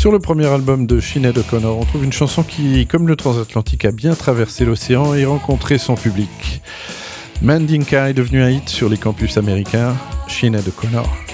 Sur le premier album de Sinéad O'Connor, on trouve une chanson qui, comme le transatlantique, a bien traversé l'océan et rencontré son public. Mandinka est devenu un hit sur les campus américains. Sinéad O'Connor.